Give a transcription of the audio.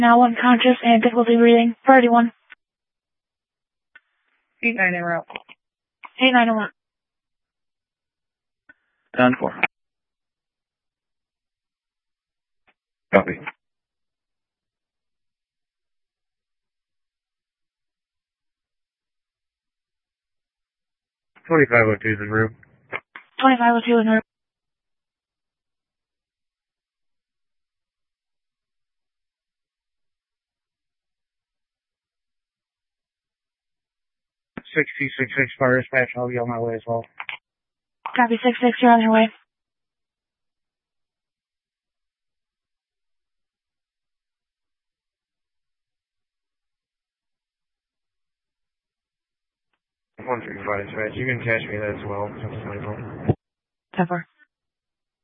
Now unconscious and difficulty breathing. Priority 1. 8-9 en route. 8-9 en route. Down 4. Copy. 2502 is en route. 2502 en route. 6266 fire dispatch, I'll be on my way as well. Copy 66, you're on your way. One 3 fire dispatch, you can catch me there as well. 10-4.